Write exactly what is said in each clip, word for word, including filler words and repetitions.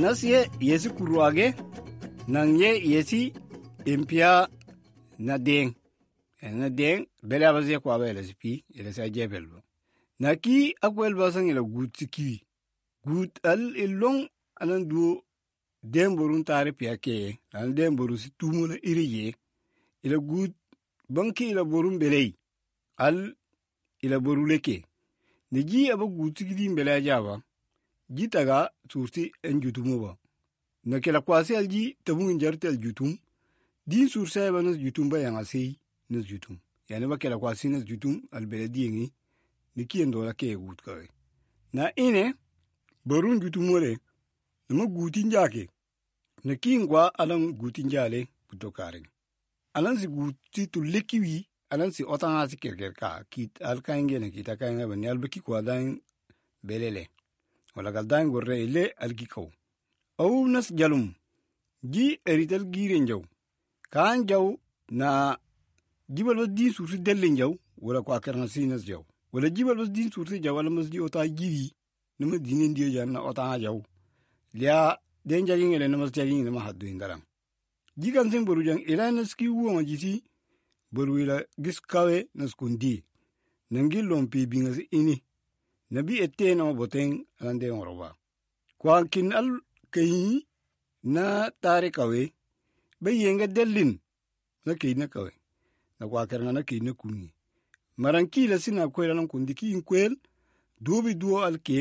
nasye yesi kuruage nang ye yesi impia na deng na deng bele abazie kwa bele sipi ile sa jebelbo na ki akwel basang ile gut ki gut al ilong anan du demborun tare pia ke an demboru si tumuna iriye ile gut banki ile borun belei al ile boru leke ne ji aba gut ki dim bele jaba jitaga surti enjutumo ba na kela kwasi alji tabun jarte aljutum din sursa ba nas jutum ba yang asei nas jutum yani ba kela kwasi nas jutum al beledi ngi ni kiendo la ke gut ka na ine borun jutumole na gutin jake na kingwa alan gutin jale butokare alan si guti to lekiwi alan si otanga si kerker ka kit al kainge na kita kainga ba ni albaki kwa dan belele wala galdan gorre ile algikaw aw nas jalum ji eritel giren jaw kan jaw na jibal di surti dellen jaw wala kwa kerna sinas jaw wala jibal di surti jaw wala masdi ota jiri nama dinen dio janna ota jaw lia den jari ngele nama jari nama haddu ingaram jigan sen boru jang ila naski wo jisi boru ila gis kawe naskundi nangi lompi bingas ini nabi ette no boteng ande ngoroba kwa kin al kayi na tare kawe be yenga delin na kayi na kawe na kwa kerna na kayi na kuni maranki la sina kwela nan kundi ki inkwel dubi duo alke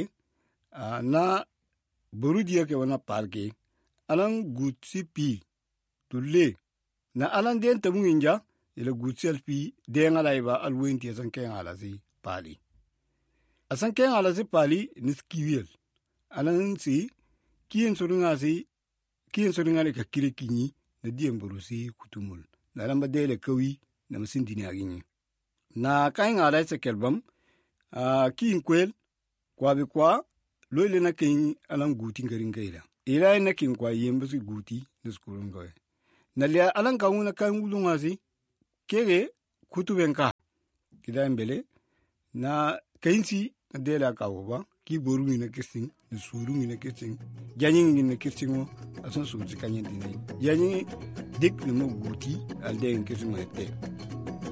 na borudia ke wana parke alan gutsi pi tulle na alan den tamu inja ila gutsi alpi den alaiba alwenti san ken ala si pali asan ken ala si pali niskiwel alan si kien surunga si kien surunga le kakire kinyi na diem borusi kutumul na lamba dele kawi na masindini agini na kain ala se kelbam a kin kwel kwa bi kwa loile na kin alan guti ngarin gaila ila na kin kwa yemba si guti niskurun goy na lia alan kauna kan wulunga si kege kutubenka kidambele na kainsi na dele akawoba ki boru ni na kising ni suru ni na kising janyi ni na kising mo asan suru kanye dinai janyi dik ni mo guti alde en kising mo ete